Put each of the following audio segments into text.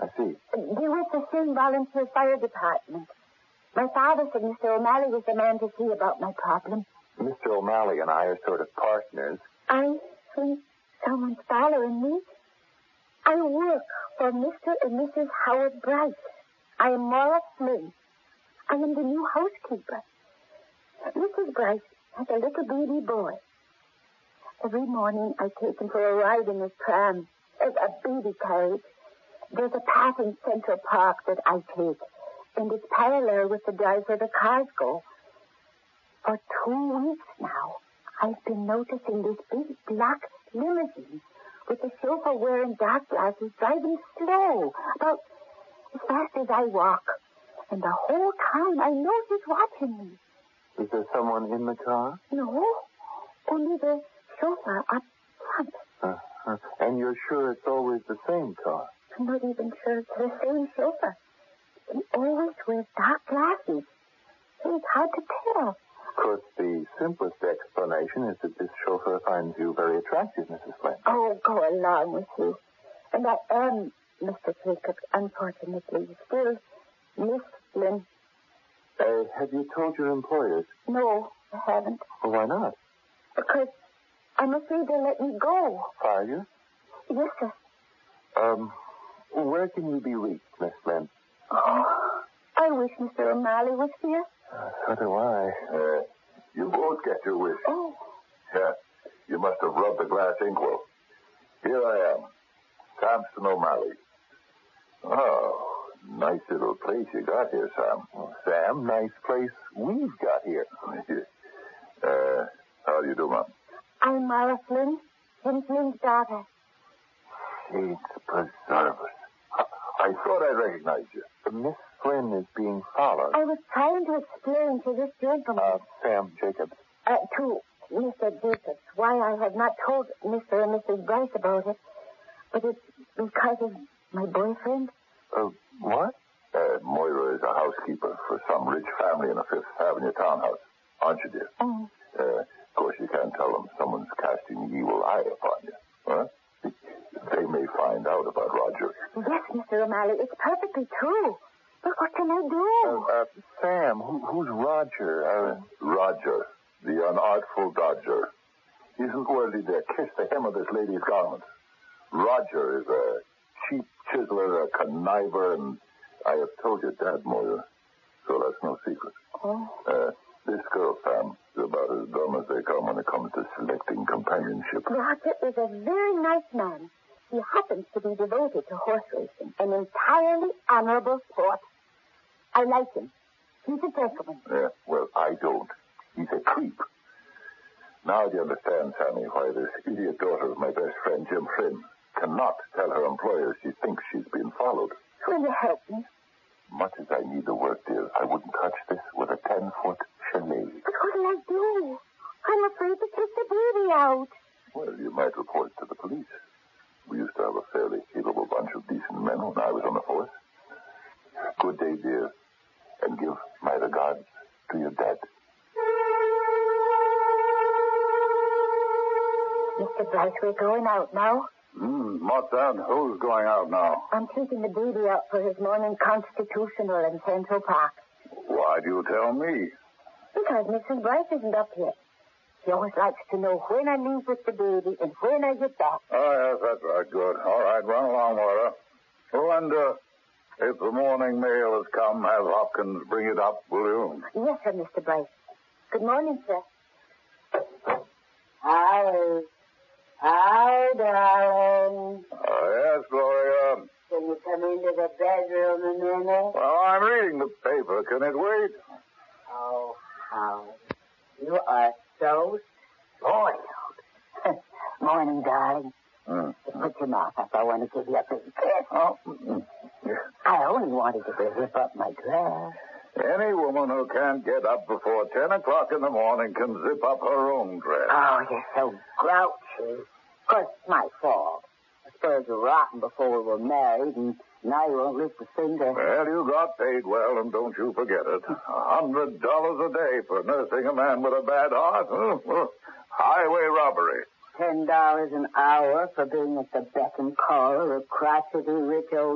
see. They're with the St. Volunteer Fire Department. My father said Mr. O'Malley was the man to see about my problem. Mr. O'Malley and I are sort of partners. I think someone's following me. I work for Mr. and Mrs. Howard Bryce. I am Maura Flynn. I am the new housekeeper. Mrs. Bryce has a little baby boy. Every morning I take him for a ride in his pram, a baby carriage. There's a path in Central Park that I take, and it's parallel with the drive where the cars go. For 2 weeks now, I've been noticing this big black limousine with the chauffeur wearing dark glasses driving slow, about as fast as I walk. And the whole time I know he's watching me. Is there someone in the car? No, only the chauffeur up front. And you're sure it's always the same car? I'm not even sure it's the same chauffeur. He always wears dark glasses, so it's hard to tell. Of course, the simplest explanation is that this chauffeur finds you very attractive, Mrs. Flynn. Oh, go along with you. And I am, Mr. Jacobs, unfortunately, still Miss Flynn. Have you told your employers? No, I haven't. Well, why not? Because I'm afraid they'll let me go. Fire you? Yes, sir. Where can you be reached, Miss Flynn? Oh, I wish Mr. O'Malley was here. So do I. You both get your wish. Oh. Yeah, you must have rubbed the glass inkwell. Here I am, Samson O'Malley. Oh, nice little place you got here, Sam. Well, Sam, nice place we've got here. How do you do, Mom? I'm Maura Flynn, Jim Flynn's daughter. Saints preserve us. I thought I recognized you. Miss Flynn is being followed. I was trying to explain to this gentleman, Sam Jacobs. to Mr. Jacobs, why I have not told Mr. and Mrs. Bryce about it, but it's because of my boyfriend. What? Moira is a housekeeper for some rich family in a Fifth Avenue townhouse, aren't you, dear? Oh. Of course, you can't tell them someone's casting the evil eye upon you. Huh? They may find out about Roger. Yes, Mr. O'Malley, it's perfectly true. But what can I do? Sam, who's Roger? Roger, the unartful dodger. Isn't worthy to kiss the hem of this lady's garment. Roger is a cheap chiseler, a conniver, and I have told your dad, Moira, so that's no secret. Oh. This girl, Sam, is about as dumb as they come when it comes to selecting companionship. Roger is a very nice man. He happens to be devoted to horse racing, an entirely honorable sport. I like him. He's a gentleman. Yeah, well, I don't. He's a creep. Now do you understand, Sammy, why this idiot daughter of my best friend, Jim Flynn, cannot tell her employer she thinks she's been followed? Will you help me? Much as I need the work, dear, I wouldn't touch this with a 10-foot chenille. But what'll I do? I'm afraid to take the baby out. Well, you might report it to the police. We used to have a fairly capable bunch of decent men when I was on the force. Good day, dear, and give my regards to your dad. Mr. Bryce, we're going out now. What's that? Who's going out now? I'm taking the baby out for his morning constitutional in Central Park. Why do you tell me? Because Mrs. Bryce isn't up yet. She always likes to know when I leave with the baby and when I get back. Oh, yes, that's right. Good. All right, run along, Laura. Oh, and if the morning mail has come, have Hopkins bring it up, will you? Yes, sir, Mr. Bryce. Good morning, sir. Hi, darling. Yes, Gloria. Can you come into the bedroom a minute? Well, I'm reading the paper. Can it wait? Oh, Howard, you are so spoiled. Morning, darling. Put your mouth up. I want to give you a big kiss. Oh. I only wanted to zip up my dress. Any woman who can't get up before 10 o'clock in the morning can zip up her own dress. Oh, you're so grouchy. Of course, it's my fault. The spurs were rotten before we were married, and now you won't lift a finger. Well, you got paid well, and don't you forget it. $100 a day for nursing a man with a bad heart. Highway robbery. $10 an hour for being at the beck and call of a crotchety rich old man.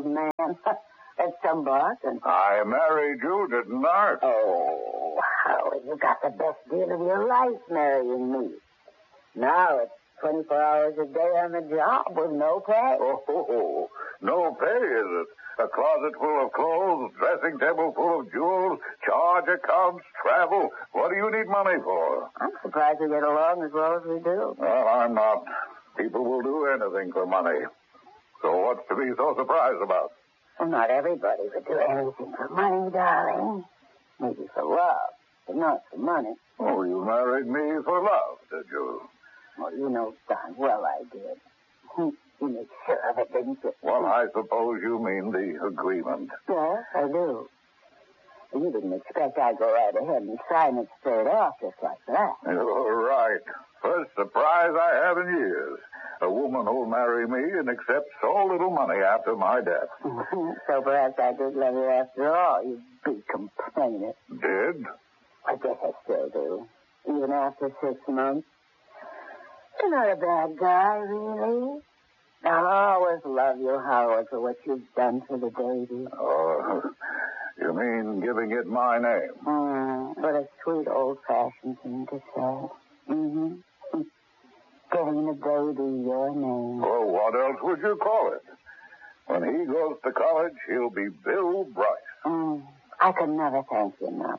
That's some bargain. I married you, didn't I? Oh, Howard, you got the best deal of your life marrying me. Now it's 24 hours a day on the job with no pay. Oh, no pay, is it? A closet full of clothes, dressing table full of jewels, charge accounts, travel. What do you need money for? I'm surprised we get along as well as we do. Well, I'm not. People will do anything for money. So what's to be so surprised about? Well, not everybody would do anything for money, darling. Maybe for love, but not for money. Oh, you married me for love, did you? Well, you know darn well I did. You made sure of it, didn't you? Well, I suppose you mean the agreement. Yes, I do. You didn't expect I'd go right ahead and sign it straight off just like that. You're right. First surprise I have in years. A woman who'll marry me and accept so little money after my death. So perhaps I did love you after all, you big complainer. Did? I guess I still do. Even after 6 months. You're not a bad guy, really. I'll always love you, Howard, for what you've done for the baby. Oh, you mean giving it my name? What a sweet old-fashioned thing to say. Mm-hmm. Giving the baby your name. Well, what else would you call it? When he goes to college, he'll be Bill Bryce. I could never thank you enough.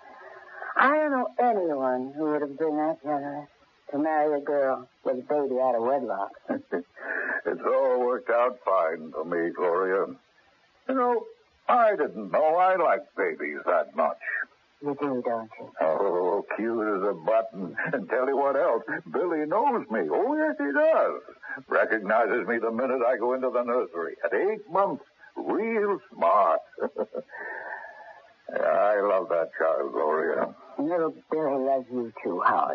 I don't know anyone who would have been that generous to marry a girl with a baby out of wedlock. It's all worked out fine for me, Gloria. You know, I didn't know I liked babies that much. You do, don't you? Oh, cute as a button. And tell you what else, Billy knows me. Oh, yes, he does. Recognizes me the minute I go into the nursery. At 8 months, real smart. I love that child, Gloria. Little Billy loves you too, Howard.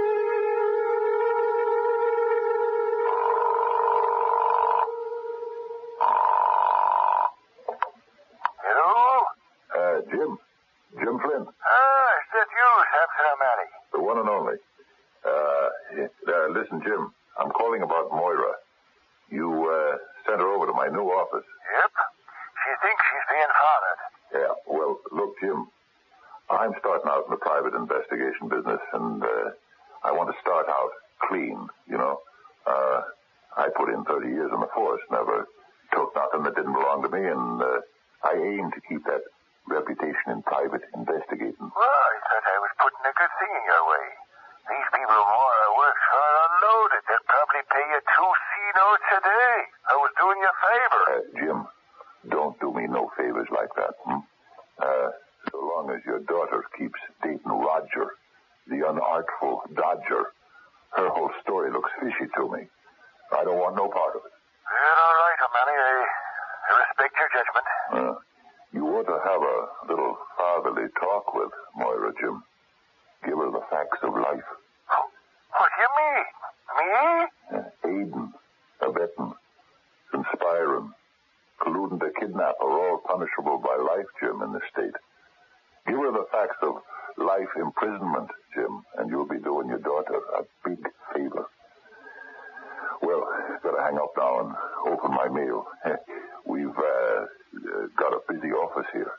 Hello? Jim Flynn. Is that you, Samson O'Malley? The one and only. Listen, Jim, I'm calling about Moira. You sent her over to my new office. Yep. She thinks she's being fathered. Yeah, well, look, Jim, I'm starting out in the private investigation business, and I want to start out clean, you know. I put in 30 years in the force, never took nothing that didn't belong to me, and I aim to keep that reputation in private investigating. Well, I thought I was putting a good thing in your way. These people Moira works for are unloaded. They'll probably pay you 2 C-notes a day. I was doing you a favor. Jim, don't do me no favors like that. So long as your daughter keeps dating Roger, the unartful dodger, her whole story looks fishy to me. I don't want no part of it. Well, all right, O'Malley. I respect your judgment. You ought to have a little fatherly talk with Moira, Jim. Give her the facts of life. What do you mean? Me? Aiding, abetting, conspiring, colluding to kidnap are all punishable by life, Jim, in this state. Give her the facts of life imprisonment, Jim, and you'll be doing your daughter a big favor. Well, gotta hang up now and open my mail. We've got a busy office here.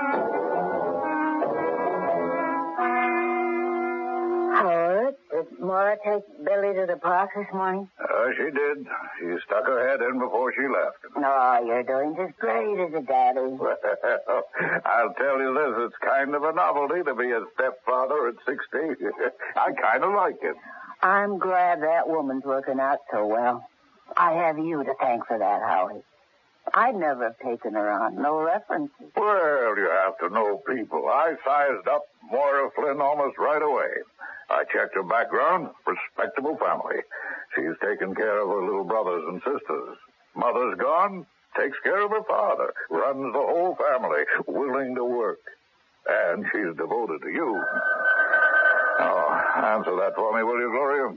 Howard, did Moira take Billy to the park this morning? She did. She stuck her head in before she left. No, you're doing just great as a daddy. Well, I'll tell you this, it's kind of a novelty to be a stepfather at 60. I kind of like it. I'm glad that woman's working out so well. I have you to thank for that, Howie. I'd never have taken her on. No references. Well, you have to know people. I sized up Moira Flynn almost right away. I checked her background. Respectable family. She's taken care of her little brothers and sisters. Mother's gone. Takes care of her father. Runs the whole family. Willing to work. And she's devoted to you. Now, answer that for me, will you, Gloria?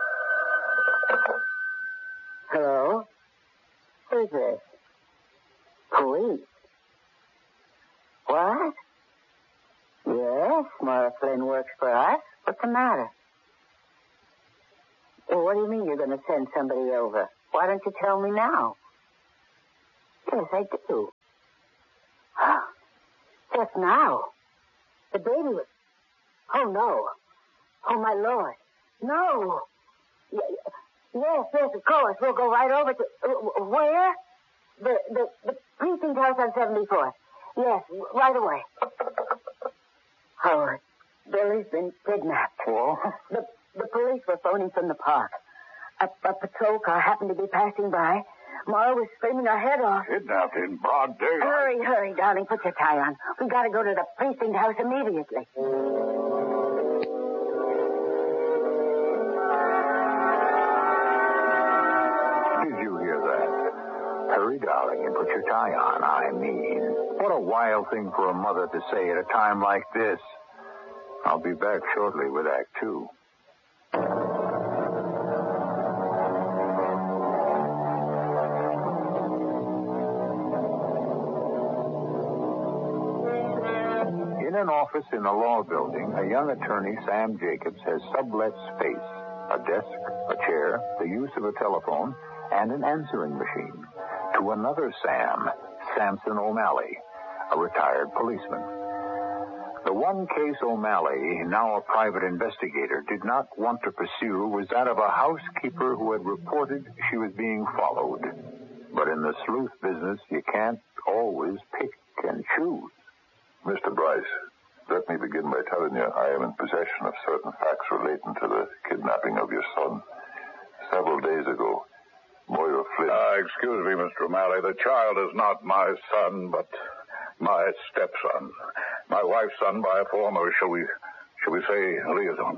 Hello? Who's this? Police. What? Yes, Moira Flynn works for us. What's the matter? Well, what do you mean you're going to send somebody over? Why don't you tell me now? Yes, I do. Just now. The baby was... Oh, no. Oh, my Lord. No. Yes, of course. We'll go right over to... where? The precinct house on 74th. Yes, right away. Howard, Billy's been kidnapped. What? The police were phoning from the park. A patrol car happened to be passing by. Mara was screaming her head off. Kidnapped in broad daylight. Hurry, darling. Put your tie on. We got to go to the precinct house immediately. Did you hear that? Hurry, darling, and put your tie on. I mean, what a wild thing for a mother to say at a time like this. I'll be back shortly with Act 2. In an office in a law building, a young attorney, Sam Jacobs, has sublet space, a desk, a chair, the use of a telephone, and an answering machine to another Sam, Samson O'Malley, a retired policeman. The one case O'Malley, now a private investigator, did not want to pursue was that of a housekeeper who had reported she was being followed. But in the sleuth business, you can't always pick and choose. Mr. Bryce, let me begin by telling you I am in possession of certain facts relating to the kidnapping of your son. Several days ago, Moira Flynn... Excuse me, Mr. O'Malley. The child is not my son, but my stepson. My wife's son by a former, shall we say, liaison.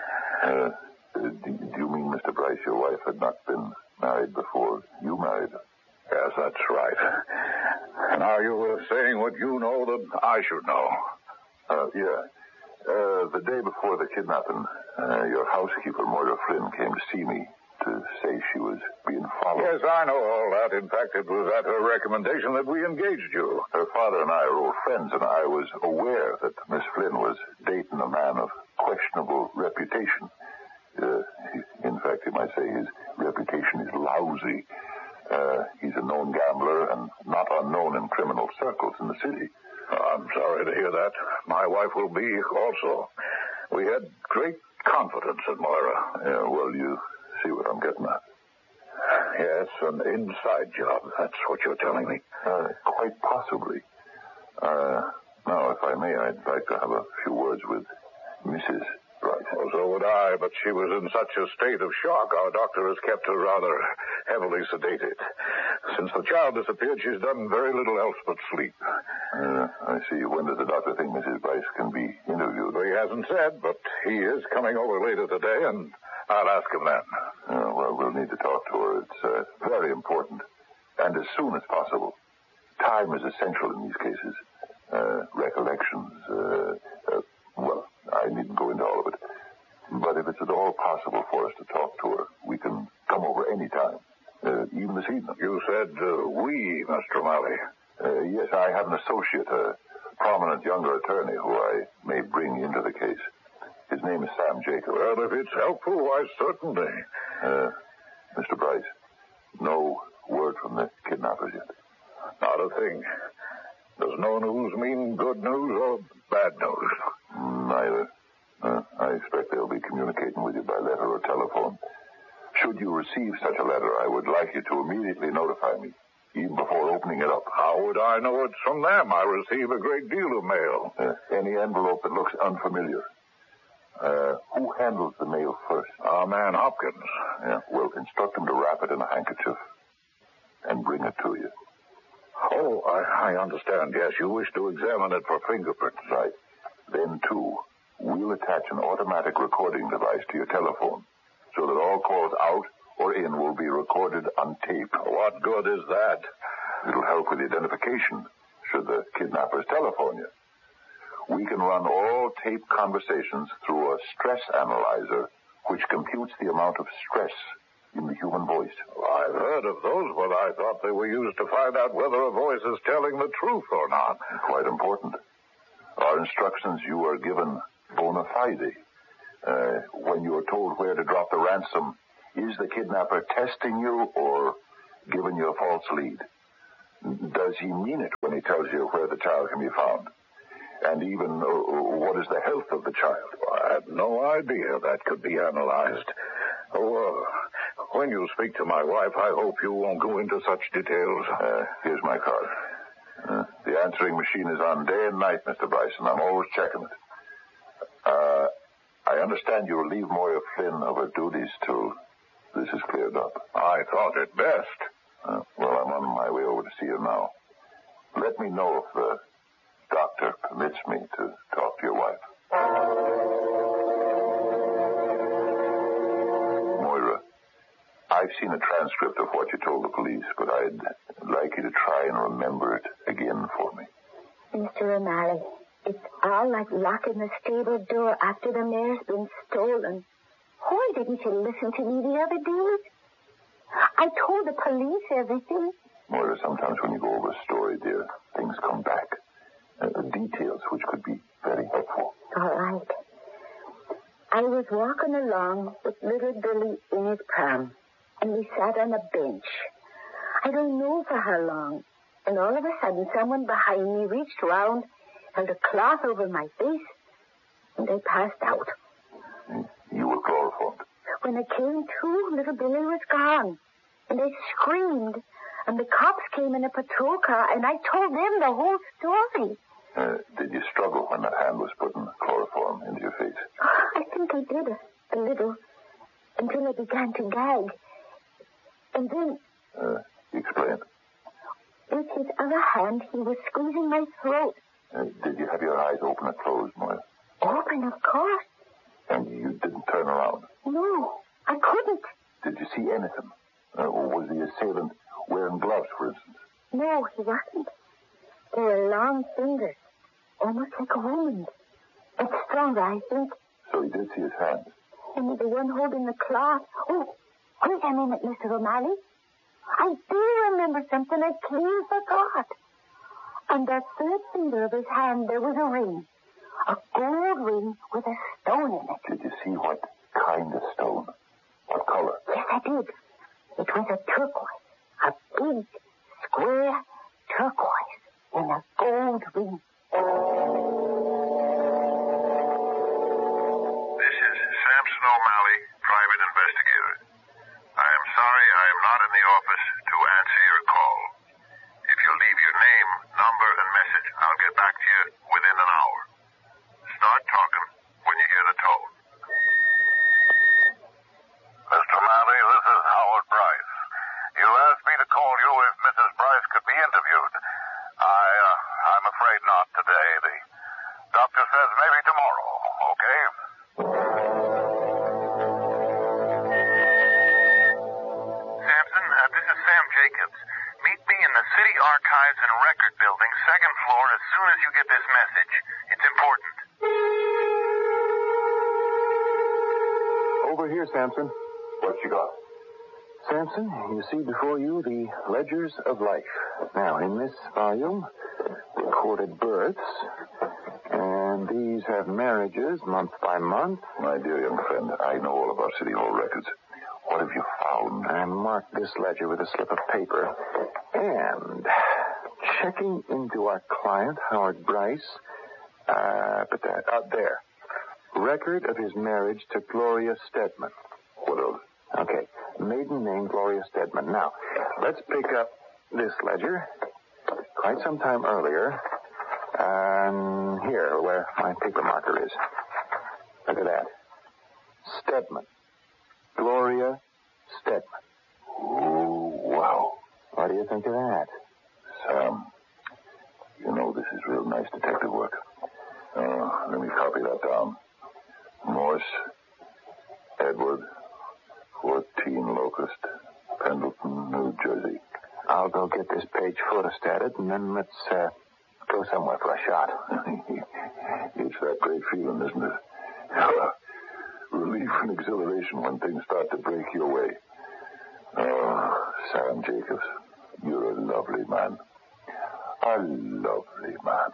Do you mean, Mr. Bryce, your wife had not been married before you married her? Yes, that's right. And are you saying what you know that I should know? The day before the kidnapping, your housekeeper, Moira Flynn, came to see me to say she was being followed. Yes, I know all that. In fact, it was at her recommendation that we engaged you. Her father and I are old friends, and I was aware that Miss Flynn was dating a man of questionable reputation. In fact, you might say his reputation is lousy. He's a known gambler and not unknown in criminal circles in the city. I'm sorry to hear that. My wife will be also. We had great confidence in Moira. Well, you see what I'm getting at. Yes, an inside job. That's what you're telling me. Quite possibly. Now, if I may, I'd like to have a few words with Mrs. Bryce. Well, so would I, but she was in such a state of shock, our doctor has kept her rather heavily sedated. Since the child disappeared, she's done very little else but sleep. I see. When does the doctor think Mrs. Bryce can be interviewed? Well, he hasn't said, but he is coming over later today, and I'll ask him then. Well, we'll need to talk to her. It's very important, and as soon as possible. Time is essential in these cases. Recollections, well, I needn't go into all of it. But if it's at all possible for us to talk to her, we can come over any time, even this evening. You said we, Mr. O'Malley. Yes, I have an associate, a prominent younger attorney who I may bring into the case. His name is Sam Jacobs. Well, if it's helpful, why, certainly. Mr. Bryce, no word from the kidnappers yet? Not a thing. Does no news mean good news or bad news? Neither. I expect they'll be communicating with you by letter or telephone. Should you receive such a letter, I would like you to immediately notify me, even before opening it up. How would I know it's from them? I receive a great deal of mail. Any envelope that looks unfamiliar. Who handles the mail first? Our man Hopkins. Yeah, well, instruct him to wrap it in a handkerchief and bring it to you. Oh, I understand. Yes, you wish to examine it for fingerprints. Right. Then, too, we'll attach an automatic recording device to your telephone so that all calls out or in will be recorded on tape. What good is that? It'll help with identification should the kidnappers telephone you. We can run all tape conversations through a stress analyzer, which computes the amount of stress in the human voice. Well, I've heard of those, but I thought they were used to find out whether a voice is telling the truth or not. Quite important. Our instructions you are given bona fide. When you are told where to drop the ransom, is the kidnapper testing you or giving you a false lead? Does he mean it when he tells you where the child can be found? And even what is the health of the child? I had no idea that could be analyzed. When you speak to my wife, I hope you won't go into such details. Here's my card. The answering machine is on day and night, Mr. Bryson. I'm always checking it. I understand you will leave Moira Flynn of her duties till this is cleared up. I thought it best. Well, I'm on my way over to see her now. Let me know if the doctor permits me to talk to your wife. Moira, I've seen a transcript of what you told the police, but I'd like you to try and remember it again for me. Mr. O'Malley, it's all like locking the stable door after the mare's been stolen. Why didn't you listen to me the other day? I told the police everything. Moira, sometimes when you go over a story, dear, things come back. Details which could be very helpful. All right. I was walking along with little Billy in his pram, and we sat on a bench. I don't know for how long, and all of a sudden someone behind me reached round, held a cloth over my face, and I passed out. You were chloroformed. When I came to, little Billy was gone, and I screamed, and the cops came in a patrol car, and I told them the whole story. Did you struggle when that hand was putting chloroform into your face? I think I did a little, until I began to gag. And then... Explain. With his other hand, he was squeezing my throat. Did you have your eyes open or closed, Moira? Open, of course. And you didn't turn around? No, I couldn't. Did you see anything? Or was the assailant wearing gloves, for instance? No, he wasn't. They were long fingers, almost like a woman's. But stronger, I think. So he did see his hands? Only the one holding the cloth. Oh, wait a minute, Mr. O'Malley. I do remember something I clean forgot. On the third finger of his hand, there was a ring. A gold ring with a stone in it. Did you see what kind of stone? What color? Yes, I did. It was a turquoise. A big, square turquoise in a gold ring. This is Samson O'Malley, private investigator. I am sorry I am not in the office to answer your call. If you leave your name, number, and message, I'll get back to you within an hour. Start talking when you hear the tone. Mr. O'Malley, this is Howard Bryce. You asked me to call you if Mrs. Bryce could be interviewed. I'm afraid not today. The doctor says maybe tomorrow, okay? Samson, this is Sam Jacobs. Meet me in the City Archives and Record Building, second floor, as soon as you get this message. It's important. Over here, Samson. What you got? Samson, you see before you the Ledgers of Life. Now, in this volume, recorded births, and these have marriages month by month. My dear young friend, I know all of our City Hall records. What have you found? I marked this ledger with a slip of paper. And checking into our client, Howard Bryce, there. Record of his marriage to Gloria Stedman. What else? Okay. Maiden name Gloria Stedman. Now, let's pick up this ledger. Quite some time earlier. Here, where my paper marker is. Look at that. Stedman. Gloria Stedman. Oh, wow. What do you think of that? Sam, you know this is real nice detective work. Let me copy that down. Morse, Edward, 14 Locust, Pendleton, New Jersey. I'll go get this page photostated, and then let's go somewhere for a shot. It's that great feeling, isn't it? Relief and exhilaration when things start to break your way. Oh, Sam Jacobs, you're a lovely man. A lovely man.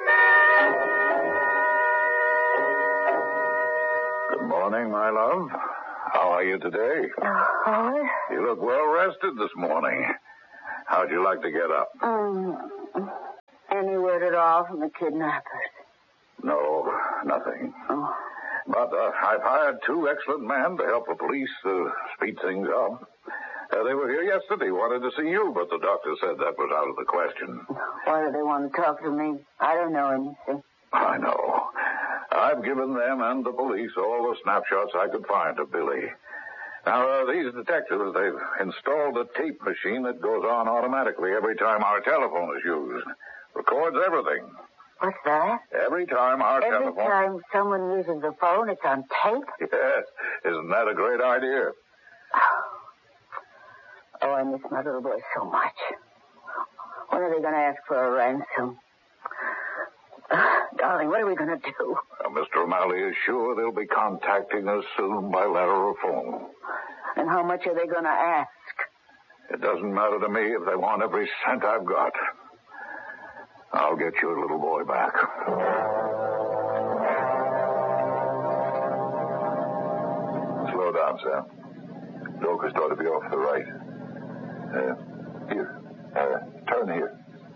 Good morning, my love. How are you today? Howard? You look well rested this morning. How'd you like to get up? Any word at all from the kidnappers? No, nothing. Oh. But I've hired 2 excellent men to help the police speed things up. They were here yesterday, wanted to see you, but the doctor said that was out of the question. Why do they want to talk to me? I don't know anything. I know. I've given them and the police all the snapshots I could find of Billy. Now, these detectives, they've installed a tape machine that goes on automatically every time our telephone is used. Records everything. What's that? Every time our telephone... Every time someone uses the phone, it's on tape? Yes. Isn't that a great idea? Oh, I miss my little boy so much. When are they going to ask for a ransom? Darling, what are we going to do? Mr. O'Malley is sure they'll be contacting us soon by letter or phone. And how much are they going to ask? It doesn't matter to me if they want every cent I've got. I'll get your little boy back. Slow down, Sam. Locust ought to be off to the right. Here. Turn here.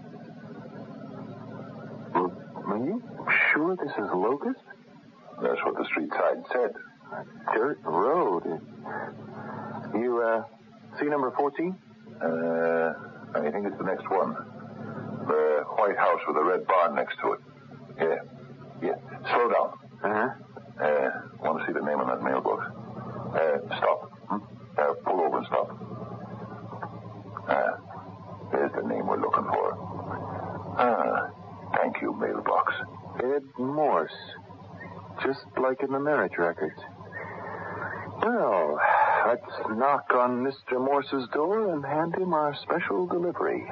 Are you sure this is Locust? That's what the street sign said. A dirt road. You, see number 14? I think it's the next one. The white house with a red barn next to it. Yeah. Slow down. Uh-huh. Want to see the name on that mailbox? Stop. Pull over and stop. There's the name we're looking for. Thank you, mailbox. Ed Morse. Just like in the marriage records. Well, let's knock on Mr. Morse's door and hand him our special delivery.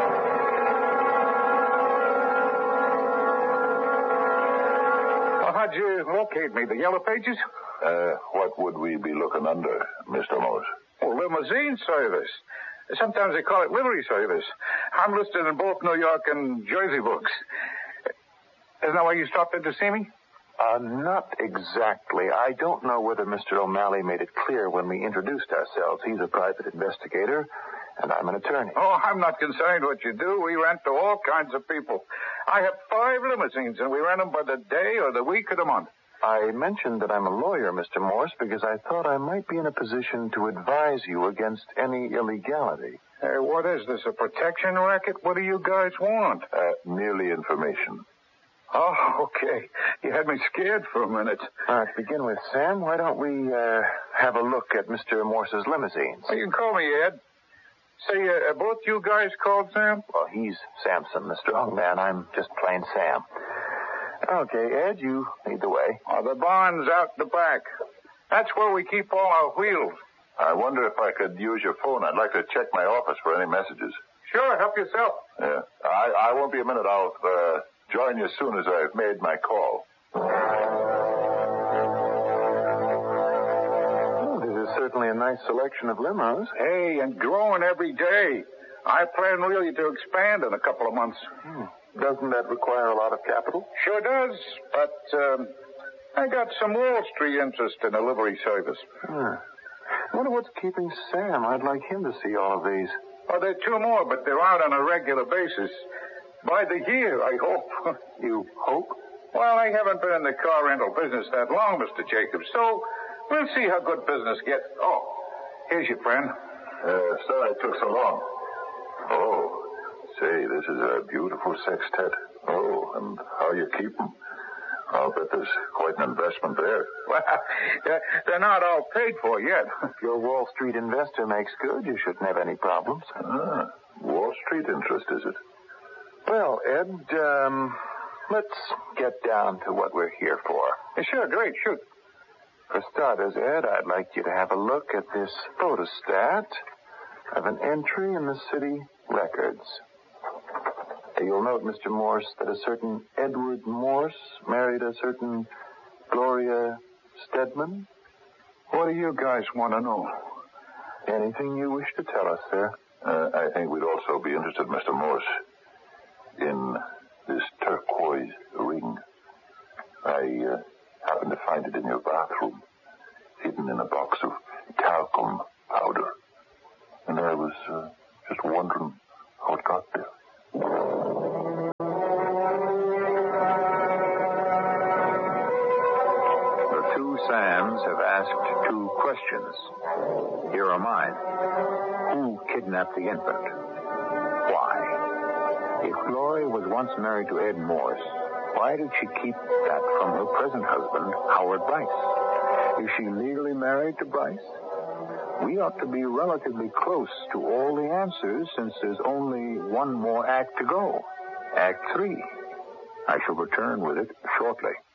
Well, how'd you locate me? The Yellow Pages? What would we be looking under, Mr. Morse? Oh, limousine service. Sometimes they call it livery service. I'm listed in both New York and Jersey books. Isn't that why you stopped in to see me? Not exactly. I don't know whether Mr. O'Malley made it clear when we introduced ourselves. He's a private investigator, and I'm an attorney. Oh, I'm not concerned what you do. We rent to all kinds of people. I have 5 limousines, and we rent them by the day or the week or the month. I mentioned that I'm a lawyer, Mr. Morse, because I thought I might be in a position to advise you against any illegality. What is this, a protection racket? What do you guys want? Merely information. Oh, okay. You had me scared for a minute. All right, to begin with, Sam, why don't we have a look at Mr. Morse's limousines? Well, you can call me Ed. Say, both you guys called Sam? Well, he's Samson, Mr. Youngman. I'm just plain Sam. Okay, Ed, you lead the way. Oh, the barn's out the back. That's where we keep all our wheels. I wonder if I could use your phone. I'd like to check my office for any messages. Sure, help yourself. Yeah. I won't be a minute. I'll join you as soon as I've made my call. Well, this is certainly a nice selection of limos. Hey, and growing every day. I plan really to expand in a couple of months. Doesn't that require a lot of capital? Sure does, but I got some Wall Street interest in a livery service. I wonder what's keeping Sam. I'd like him to see all of these. Oh, there are 2 more, but they're out on a regular basis. By the year, I hope. You hope? Well, I haven't been in the car rental business that long, Mr. Jacobs, so we'll see how good business gets. Oh, here's your friend. Sorry it took so long. Oh, say, this is a beautiful sextet. Oh, and how you keep them. I'll bet there's quite an investment there. Well, they're not all paid for yet. If your Wall Street investor makes good, you shouldn't have any problems. Wall Street interest, is it? Well, Ed, let's get down to what we're here for. Sure, great, shoot. For starters, Ed, I'd like you to have a look at this photostat of an entry in the city records. You'll note, Mr. Morse, that a certain Edward Morse married a certain Gloria Stedman. What do you guys want to know? Anything you wish to tell us, sir. I think we'd also be interested, Mr. Morse, in this turquoise ring. I happened to find it in your bathroom, hidden in a box of talcum powder. And I was just wondering friends have asked 2 questions. Here are mine. Who kidnapped the infant? Why? If Glory was once married to Ed Morse, why did she keep that from her present husband, Howard Bryce? Is she legally married to Bryce? We ought to be relatively close to all the answers since there's only one more act to go. Act 3. I shall return with it shortly.